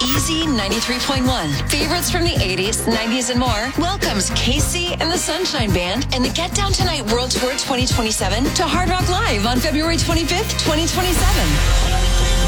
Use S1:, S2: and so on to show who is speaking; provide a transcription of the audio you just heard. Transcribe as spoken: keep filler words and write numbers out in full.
S1: Easy ninety-three point one. Favorites from the eighties, nineties, and more welcomes Casey and the Sunshine Band and the Get Down Tonight World Tour twenty twenty-seven to Hard Rock Live on February twenty-fifth, twenty twenty-seven.